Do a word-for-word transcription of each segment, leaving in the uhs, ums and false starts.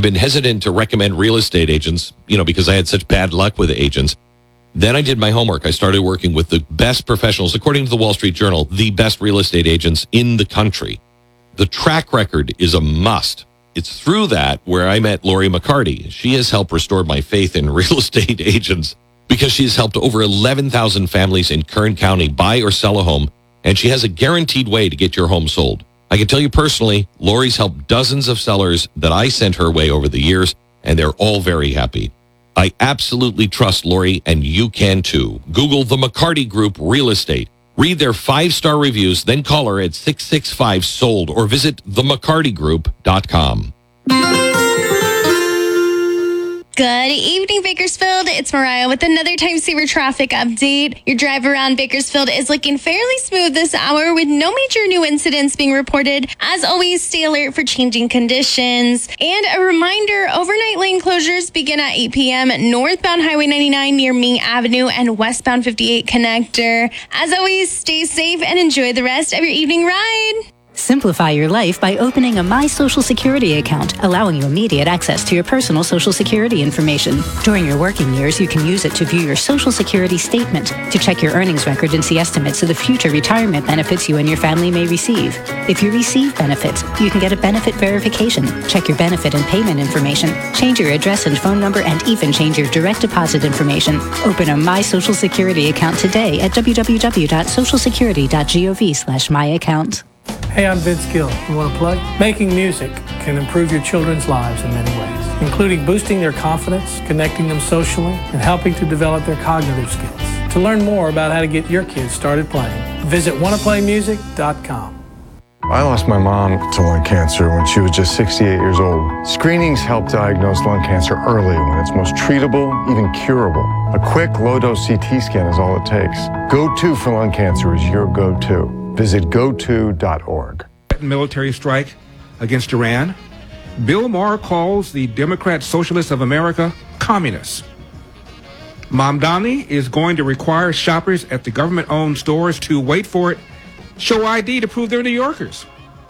I've been hesitant to recommend real estate agents, you know, because I had such bad luck with agents. Then I did my homework. I started working with the best professionals, according to the Wall Street Journal, the best real estate agents in the country. The track record is a must. It's through that where I met Lori McCarty. She has helped restore my faith in real estate agents because she's helped over eleven thousand families in Kern County buy or sell a home, and she has a guaranteed way to get your home sold. I can tell you personally, Lori's helped dozens of sellers that I sent her way over the years, and they're all very happy. I absolutely trust Lori, and you can too. Google the McCarty Group Real Estate. Read their five-star reviews, then call her at six six five sold or visit the mccarty group dot com. Good evening, Bakersfield. It's Mariah with another time saver traffic update. Your drive around Bakersfield is looking fairly smooth this hour with no major new incidents being reported. As always, stay alert for changing conditions. And a reminder, overnight lane closures begin at eight p.m. northbound Highway ninety-nine near Ming Avenue and westbound fifty-eight connector. As always, stay safe and enjoy the rest of your evening ride. Simplify your life by opening a My Social Security account, allowing you immediate access to your personal Social Security information. During your working years, you can use it to view your Social Security statement, to check your earnings record and see estimates of the future retirement benefits you and your family may receive. If you receive benefits, you can get a benefit verification, check your benefit and payment information, change your address and phone number, and even change your direct deposit information. Open a My Social Security account today at w w w dot social security dot gov slash my account. Hey, I'm Vince Gill. You want to play? Making music can improve your children's lives in many ways, including boosting their confidence, connecting them socially, and helping to develop their cognitive skills. To learn more about how to get your kids started playing, visit wanna play music dot com. I lost my mom to lung cancer when she was just sixty-eight years old. Screenings help diagnose lung cancer early when it's most treatable, even curable. A quick, low-dose C T scan is all it takes. Go To for lung cancer is your go-to. Visit go to dot org. Military strike against Iran. Bill Maher calls the Democrat Socialists of America communists. Mamdani is going to require shoppers at the government-owned stores to, wait for it, show I D to prove they're New Yorkers.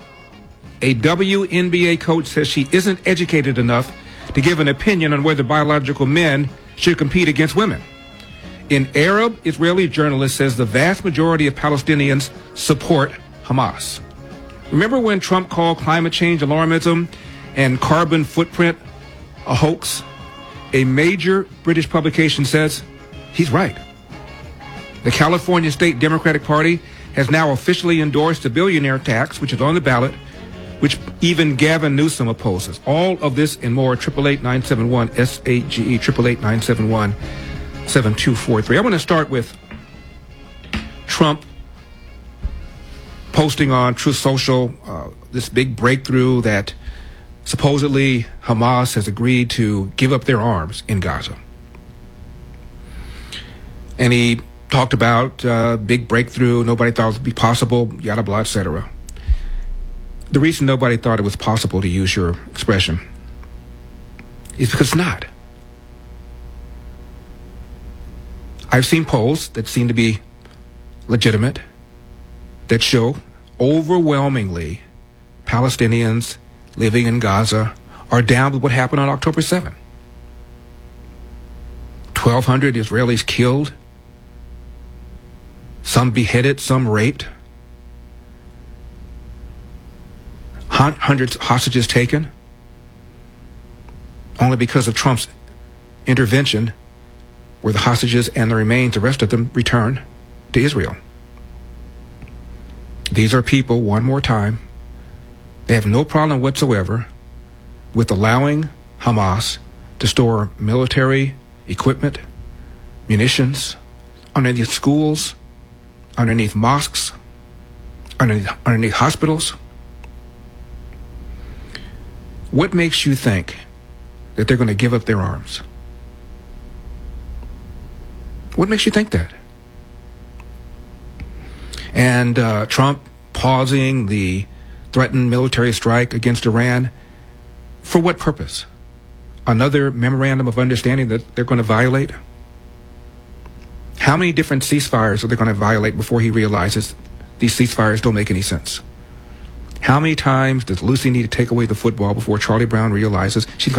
A W N B A coach says she isn't educated enough to give an opinion on whether biological men should compete against women. An Arab-Israeli journalist says the vast majority of Palestinians support Hamas. Remember when Trump called climate change alarmism and carbon footprint a hoax? A major British publication says he's right. The California State Democratic Party has now officially endorsed the billionaire tax, which is on the ballot, which even Gavin Newsom opposes. All of this and more, eight eight eight, nine seven one, S A G E, eight eight eight, nine seven one, seven two four three. I want to start with Trump posting on Truth Social uh, this big breakthrough that supposedly Hamas has agreed to give up their arms in Gaza. And he talked about uh, big breakthrough, nobody thought it would be possible, yada blah, et cetera. The reason nobody thought it was possible, to use your expression, is because it's not. I've seen polls that seem to be legitimate that show overwhelmingly Palestinians living in Gaza are down with what happened on October seventh. twelve hundred Israelis killed, some beheaded, some raped, hundreds of hostages taken, only because of Trump's intervention, where the hostages and the remains, the rest of them, returned to Israel. These are people, one more time, they have no problem whatsoever with allowing Hamas to store military equipment, munitions, underneath schools, underneath mosques, underneath, underneath hospitals. What makes you think that they're going to give up their arms? What makes you think that? And uh, Trump pausing the threatened military strike against Iran, for what purpose? Another memorandum of understanding that they're going to violate? How many different ceasefires are they going to violate before he realizes these ceasefires don't make any sense? How many times does Lucy need to take away the football before Charlie Brown realizes she's going